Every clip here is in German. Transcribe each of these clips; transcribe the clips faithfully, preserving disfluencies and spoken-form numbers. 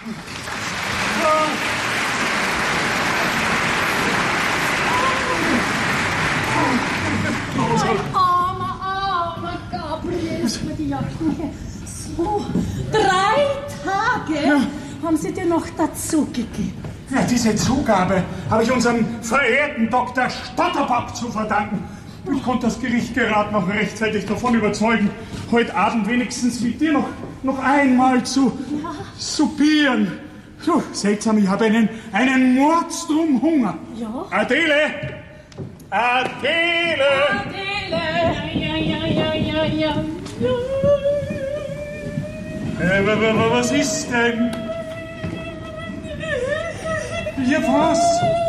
Mein armer, armer Gabriel, ist mir die Jacken her. So, drei Tage ja. haben Sie dir noch dazugegeben. Ja, diese Zugabe habe ich unserem verehrten Doktor Stotterbock zu verdanken. Ich konnte das Gericht gerade noch rechtzeitig davon überzeugen, heute Abend wenigstens mit dir noch, noch einmal zu ja. soupieren. So, seltsam, ich habe einen, einen Mordstrom Hunger. Ja? Adele! Adele! Adele! Ja, ja, ja, ja, ja, ja. Äh, was ist denn? Ja, was?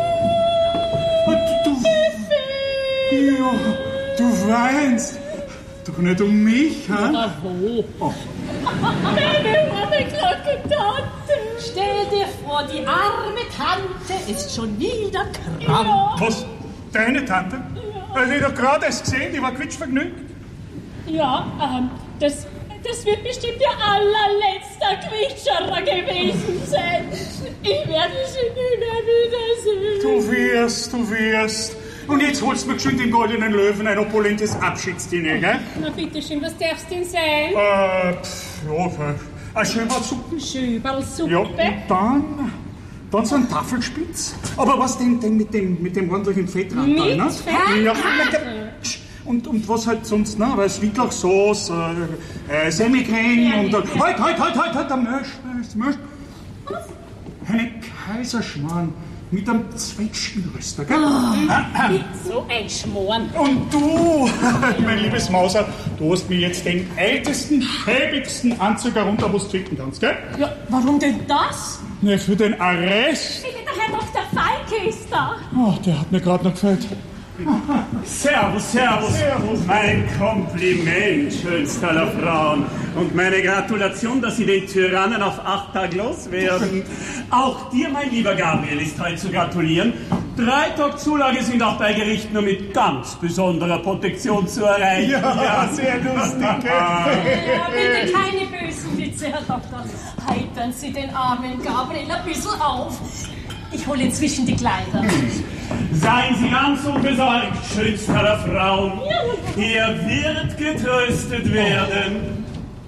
Du, du, ja, du weinst. Doch nicht um mich, hä? Ja, wo? Oh. Meine arme kranke Tante. Stell dir vor, die arme Tante ist schon wieder krank. Ja. Was? Deine Tante? Ja. Weil ich doch gerade erst gesehen, die war quietschvergnügt. Ja, ähm, das... Das wird bestimmt ihr allerletzter Quietscherer gewesen sein. Ich werde sie nie mehr wiedersehen. Du wirst, du wirst. Und jetzt holst du mir geschwind den goldenen Löwen ein opulentes Abschiedsdiner, gell? Na bitteschön, was darf's denn sein? Äh, pff, ja, eine Schöberlsuppe. Schöberlsuppe? Ja, und dann... Dann so ein Tafelspitz. Aber was denn, denn mit dem, mit dem ordentlichen Fettrad? Mit ne? Fettrad? Ja, Und, und was halt sonst, ne? Weil Schnittlauchsauce, äh, äh, Semicreme ja, und dann. Ja. Halt, halt, halt, halt, halt, am Mösch, Mösch. Was? Eine Kaiserschmarrn mit einem Zwetschgenröster, gell? Oh, mit so ein Schmoren. Und du, mein liebes Mauser, du hast mir jetzt den ältesten, schäbigsten Anzug herunter, was du finden kannst, gell? Ja, warum denn das? Ne, für den Arrest. Der Herr Doktor Falke ist da. Oh, der hat mir gerade noch gefällt. Servus, servus, servus. Mein Kompliment, schönste aller Frauen. Und meine Gratulation, dass Sie den Tyrannen auf acht Tage loswerden. Auch dir, mein lieber Gabriel, ist heute zu gratulieren. Drei Tage Zulage sind auch bei Gericht nur mit ganz besonderer Protektion zu erreichen. Ja, ja. Sehr lustig. Ja, bitte keine bösen Witze, Herr Doktor. Heitern Sie den armen Gabriel ein bisschen auf. Ich hole inzwischen die Kleider. Seien Sie ganz unbesorgt, schönste aller Frauen. Er wird getröstet werden.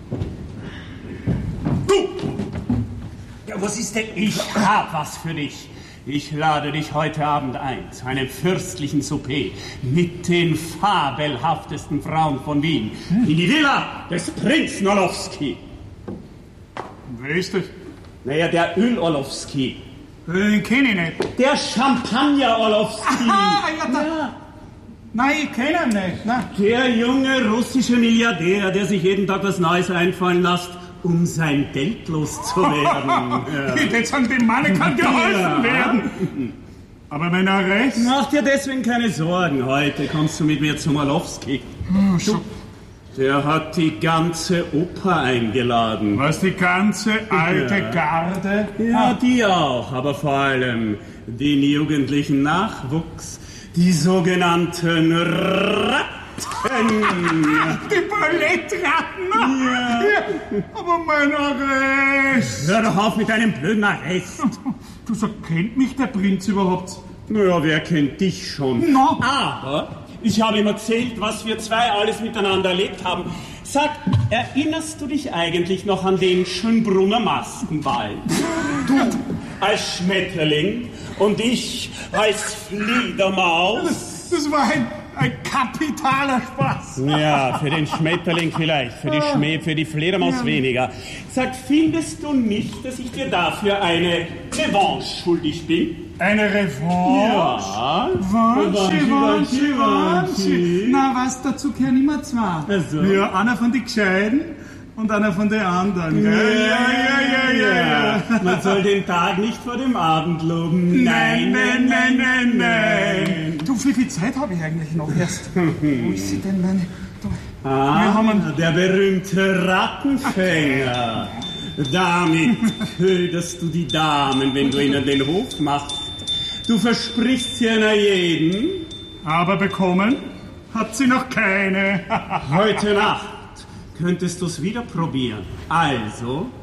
Du! Ja, was ist denn? Ich hab was für dich. Ich lade dich heute Abend ein zu einem fürstlichen Souper mit den fabelhaftesten Frauen von Wien in die Villa des Prinzen Orlowski. Wer ist das? Naja, der Öl Orlowski. Den kenne ich nicht. Der Champagner Orlowski. Aha, ja, da. Ja. Nein, ich kenne ihn nicht. Nein. Der junge russische Milliardär, der sich jeden Tag was Neues einfallen lässt, um sein Geld loszuwerden. Ja. Ich hätte sagen, dem Mann kann geholfen ja. werden. Aber mein Arrest... Mach dir deswegen keine Sorgen. Heute kommst du mit mir zum Orlowski. Oh, so. Der hat die ganze Oper eingeladen. Was, die ganze alte ja. Garde? Ja, ah. die auch, aber vor allem den jugendlichen Nachwuchs, die sogenannten Ratten. Die Ballettratten? Ja. ja. Aber mein Arrest. Hör doch auf mit deinem blöden Arrest. Du sagst, kennt mich der Prinz überhaupt? Naja, wer kennt dich schon? No. Aber... ich habe ihm erzählt, was wir zwei alles miteinander erlebt haben. Sag, erinnerst du dich eigentlich noch an den Schönbrunner Maskenball? Du als Schmetterling und ich als Fledermaus. Das, das war ein, ein kapitaler Spaß. Ja, für den Schmetterling vielleicht, für die, Schmäh, für die Fledermaus ja. weniger. Sag, findest du nicht, dass ich dir dafür eine Revanche schuldig bin? Eine Revanche? Ja. Revanche, Revanche, Revanche. Na, was, dazu gehören immer zwei. Also. Ja, einer von den Gescheiden und einer von den anderen. Ja, ja, ja, ja, ja, ja, ja. Man soll den Tag nicht vor dem Abend loben. Nein, nein, nein, nein, nein. Du, wie viel Zeit habe ich eigentlich noch erst? Wo ist sie denn, meine... Ah, wir haben der berühmte Rattenfänger. Damit köderst du die Damen, wenn du ihnen den Hof machst. Du versprichst sie einer jeden. Aber bekommen hat sie noch keine. Heute Nacht könntest du es wieder probieren. Also,